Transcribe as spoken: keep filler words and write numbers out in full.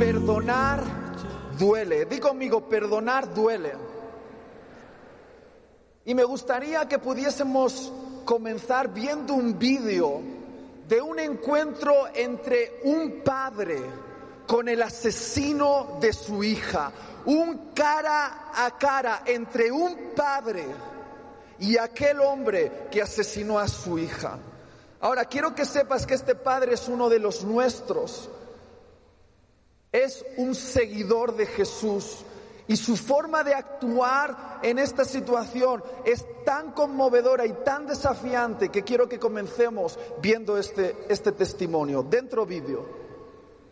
perdonar duele. Di conmigo, perdonar duele. Y me gustaría que pudiésemos comenzar viendo un vídeo de un encuentro entre un padre con el asesino de su hija. Un cara a cara entre un padre y aquel hombre que asesinó a su hija. Ahora, quiero que sepas que este padre es uno de los nuestros. Es un seguidor de Jesús. Y su forma de actuar en esta situación es tan conmovedora y tan desafiante que quiero que comencemos viendo este, este testimonio. Dentro vídeo.